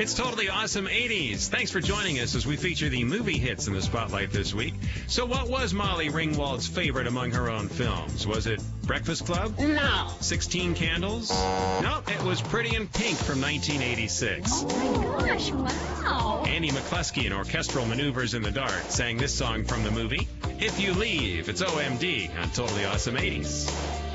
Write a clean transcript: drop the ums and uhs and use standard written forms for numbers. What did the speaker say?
It's Totally Awesome 80s. Thanks for joining us as we feature the movie hits in the spotlight this week. So what was Molly Ringwald's favorite among her own films? Was it Breakfast Club? No. 16 Candles? No, it was Pretty in Pink from 1986. Oh my gosh, wow. Annie McCluskey and Orchestral Maneuvers in the Dark sang this song from the movie If You Leave. It's OMD on Totally Awesome 80s.